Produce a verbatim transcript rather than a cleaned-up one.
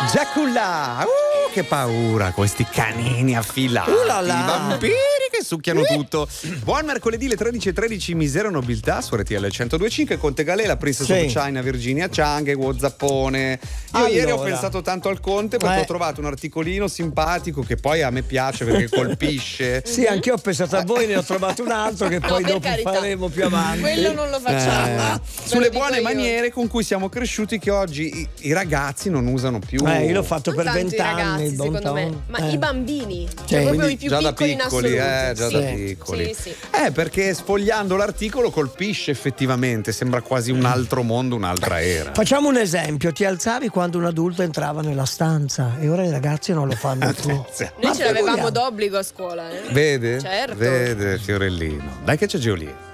Giaculla, uh, che paura, questi canini affilati, Uh là là. i vampiri che succhiano tutto. Buon mercoledì, le tredici e tredici, Misera Nobiltà su R T L centodue e cinque, Conte Galè, la Princess Sì. of China, Virginia Chang e Whatsappone. Io Allora. ieri ho pensato tanto al Conte perché Eh. ho trovato un articolino simpatico che poi a me piace perché colpisce. Sì, anch'io ho pensato a voi, ne ho trovato un altro che No, poi per dopo carità. faremo più avanti. Quello non lo facciamo. Eh, Ve lo sulle dico buone io. maniere con cui siamo cresciuti, che oggi i, i ragazzi non usano più. Eh, io l'ho fatto Non per tanto i vent'anni. ragazzi, il bon secondo me, ton. ma Eh. i bambini, Sì. cioè proprio Quindi i più già da piccoli, piccoli, in assoluto. eh, già sì. da piccoli. Sì, sì. Eh, perché sfogliando l'articolo colpisce effettivamente, sembra quasi un altro mondo, un'altra era. Facciamo un esempio, ti alzavi quando un adulto entrava nella stanza e ora i ragazzi non lo fanno più. Noi Ma ce l'avevamo figuriamo. d'obbligo a scuola. Eh? Vede? Certo. Vede, Fiorellino. Dai che c'è Giulia.